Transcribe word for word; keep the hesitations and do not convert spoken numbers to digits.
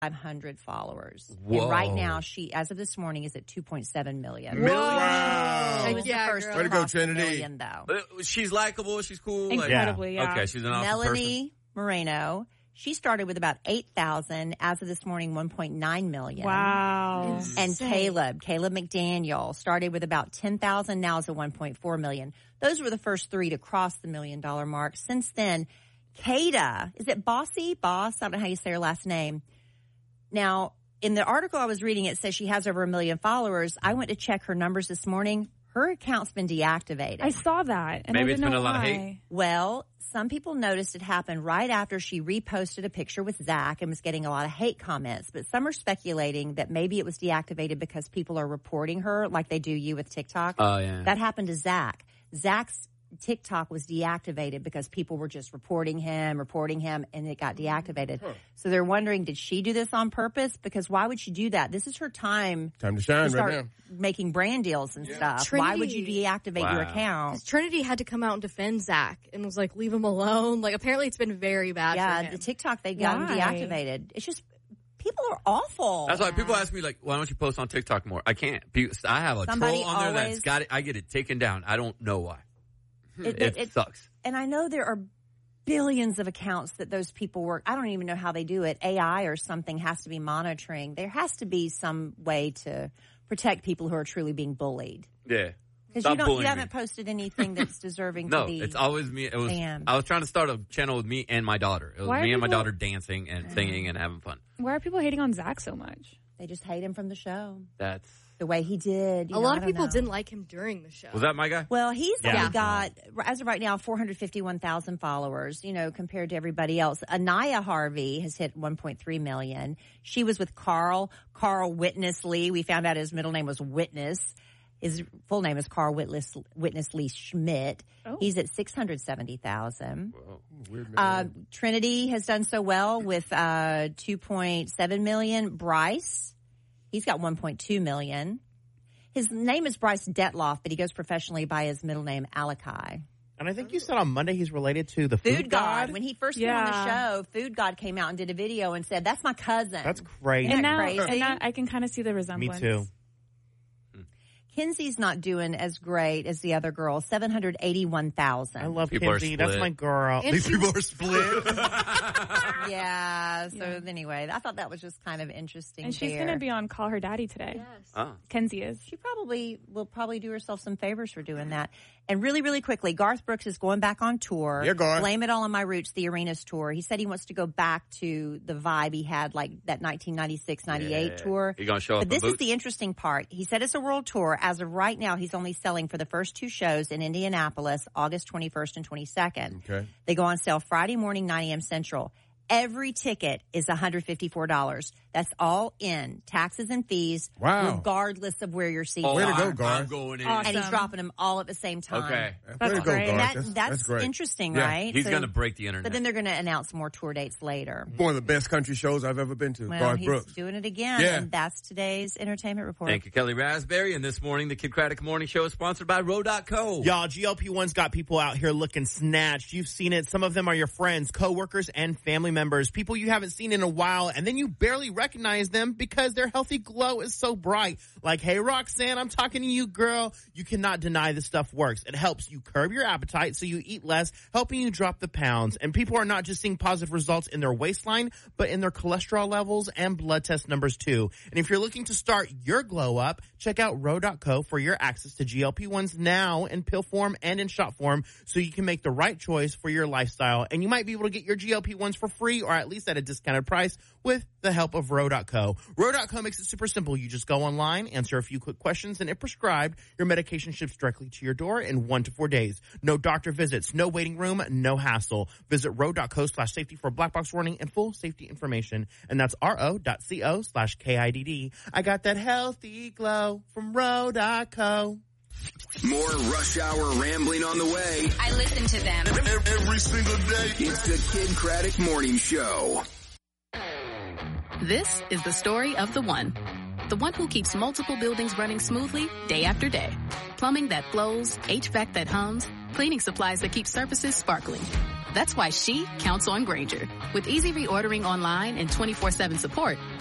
five hundred followers. Whoa. And right now, she, as of this morning, is at two point seven million. Million? Wow. She was Yeah, the first girl. to Way to go, cross the Trinity. million, though. Uh, She's likable. She's cool. Incredibly, like, yeah. Okay, she's an awesome Melanie person. Moreno. She started with about eight thousand. As of this morning, one point nine million. Wow. And Insane. Caleb, Caleb McDaniel, started with about ten thousand. Now is at one point four million. Those were the first three to cross the million dollar mark. Since then, Kada, is it Bossy? Boss? I don't know how you say her last name. Now, in the article I was reading, it says she has over a million followers. I went to check her numbers this morning. Her account's been deactivated. I saw that, and Maybe I it's didn't been know a lot of why. hate. Well, some people noticed it happened right after she reposted a picture with Zach and was getting a lot of hate comments. But some are speculating that maybe it was deactivated because people are reporting her like they do you with TikTok. Oh, yeah. That happened to Zach. Zach's TikTok was deactivated because people were just reporting him, reporting him, and it got deactivated. Huh. So they're wondering, did she do this on purpose? Because why would she do that? This is her time Time to to shine start right now. making brand deals and stuff. Why would you Trinity. deactivate your Wow. account? Trinity had to come out and defend Zach and was like, leave him alone. Like, apparently it's been very bad for Yeah, him. the TikTok, they got them Why? deactivated. It's just, people are awful. That's why people ask me, like, why don't you post on TikTok more? I can't. Pe- I have a Somebody troll on there that's always- got it. I get it taken down. I don't know why. It- It, it- sucks. And I know there are billions of accounts that those people work. I don't even know how they do it. A I or something has to be monitoring. There has to be some way to protect people who are truly being bullied. Yeah. Because Stop you don't, bullying you haven't me. posted anything that's deserving No, to be. it's always me. It was. banned. I was trying to start a channel with me and my daughter. It was Why are me and my people- daughter dancing and singing and having fun. Why are people hating on Zach so much? They just hate him from the show. That's. The way he did. you a know, lot I of don't people know. didn't like him during the show. Was that my guy? Well, he's Yeah. only got, as of right now, four hundred fifty-one thousand followers, you know, compared to everybody else. Anaya Harvey has hit one point three million. She was with Carl, Carl Witness Lee. We found out his middle name was Witness. His full name is Carl Witness, Witness Lee Schmidt. Oh. He's at six hundred seventy thousand. Weird Uh, Trinity has done so well with uh, two point seven million. Bryce, he's got one point two million. His name is Bryce Detloff, but he goes professionally by his middle name, Alakai. And I think you said on Monday he's related to the Food, Food God. When he first came on the Yeah. show, Food God came out and did a video and said, "That's my cousin." That's crazy. Isn't And that now, crazy? and now I can kind of see the Me resemblance. too. Kinsey's not doing as great as the other girl, seven hundred eighty-one thousand. I love People are Kinsey. That's split. my girl. And These she people was- are split. Yeah, so anyway, I thought that was just kind of interesting. And she's there. going to be on Call Her Daddy today. Yes. Oh. Kenzie is. She probably will probably do herself some favors for doing that. And really, really quickly, Garth Brooks is going back on tour. Yeah, Garth. Blame It All on My Roots, the Arenas tour. He said he wants to go back to the vibe he had, like that nineteen ninety-six ninety-eight Yeah. tour. He gonna show up But in this is boots? the interesting part. He said it's a world tour. As of right now, he's only selling for the first two shows in Indianapolis, August twenty-first and twenty-second. Okay. They go on sale Friday morning, nine a.m. Central. Every ticket is one hundred fifty-four dollars. That's all in taxes and fees, Wow. regardless of where your seat Oh, Way to go, I'm, Garth. I'm going in. Awesome. and he's dropping them all at the same time. Okay. That's Way to go, great. Garth. That, That's, that's, that's great. interesting, Yeah. right? He's So- going to break the internet. But then they're going to announce more tour dates later. One of the best country shows I've ever been to. Well, Garth he's Brooks. doing it again, Yeah. and that's today's entertainment report. Thank you, Kelly Raspberry. And this morning, the Kid Craddock Morning Show is sponsored by Row dot co. Y'all, G L P one's got people out here looking snatched. You've seen it. Some of them are your friends, coworkers, and family members. People you haven't seen in a while, and then you barely recognize them because their healthy glow is so bright. Like, hey, Roxanne, I'm talking to you, girl. You cannot deny this stuff works. It helps you curb your appetite so you eat less, helping you drop the pounds. And people are not just seeing positive results in their waistline, but in their cholesterol levels and blood test numbers too. And if you're looking to start your glow up, check out Row dot co for your access to G L P ones now in pill form and in shot form so you can make the right choice for your lifestyle. And you might be able to get your G L P ones for free or at least at a discounted price with the help of Row dot co. Row dot co makes it super simple. You just go online, answer a few quick questions, and if prescribed, your medication ships directly to your door in one to four days. No doctor visits, no waiting room, no hassle. Visit Row dot co slash safety for a black box warning and full safety information. And that's ro dot co slash K I D D. I got that healthy glow from Row dot co. More Rush Hour rambling on the way. I listen to them. Every single day. It's the Kid Craddock Morning Show. This is the story of the one. The one who keeps multiple buildings running smoothly day after day. Plumbing that flows, H V A C that hums, cleaning supplies that keep surfaces sparkling. That's why she counts on Grainger. With easy reordering online and twenty-four seven support,